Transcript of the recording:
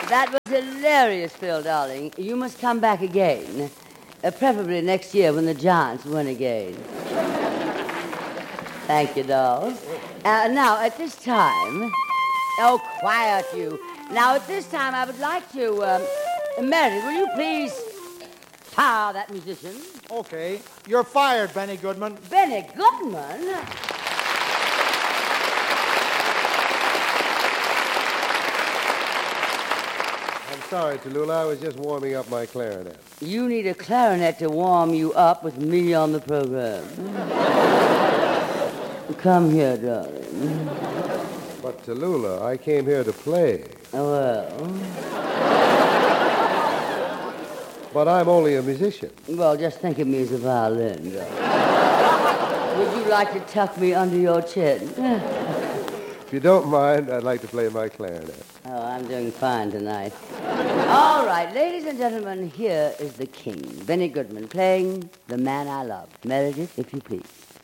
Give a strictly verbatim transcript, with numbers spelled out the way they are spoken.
That was hilarious, Phil, darling. You must come back again. Uh, preferably next year when the Giants win again. Thank you, dolls. Uh, now, at this time... Oh, quiet, you. Now, at this time, I would like to... Um, Meredith, will you please fire that musician? Okay. You're fired, Benny Goodman. Benny Goodman? I'm sorry, Tallulah. I was just warming up my clarinet. You need a clarinet to warm you up with me on the program. Come here, darling. But, Tallulah, I came here to play. Oh, well. But I'm only a musician. Well, just think of me as a violin, darling. Would you like to tuck me under your chin? If you don't mind, I'd like to play my clarinet. Oh, I'm doing fine tonight. All right, ladies and gentlemen, here is the king, Benny Goodman, playing The Man I Love. Meredith, if you please.